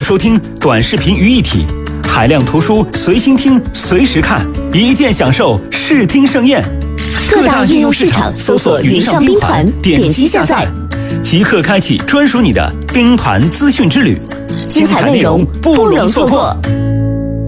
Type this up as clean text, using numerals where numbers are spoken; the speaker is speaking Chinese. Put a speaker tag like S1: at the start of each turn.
S1: 收听，短视频于一体，海量图书随心听随时看，一键享受视听盛宴。
S2: 各大应用市场搜索云上兵团，点击下载，
S1: 即刻开启专属你的兵团资讯之旅，
S2: 精彩内容不容错过。